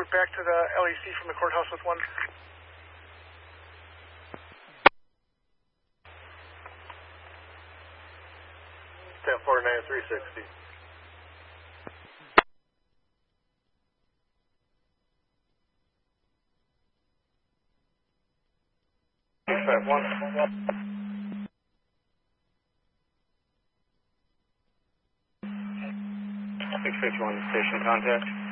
route back to the LEC from the courthouse with one. 1049-360. One. 651 station contact.